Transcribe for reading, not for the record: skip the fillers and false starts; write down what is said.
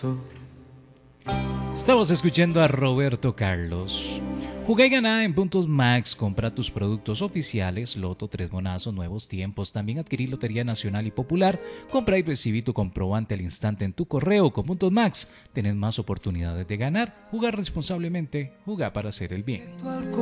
Estamos escuchando a Roberto Carlos. Juega y gana en Puntos Max. Compra tus productos oficiales, Loto, Tres Bonazos, Nuevos Tiempos. También adquirí Lotería Nacional y Popular. Compra y recibí tu comprobante al instante en tu correo. Con Puntos Max tenés más oportunidades de ganar. Jugar responsablemente. Jugar para hacer el bien.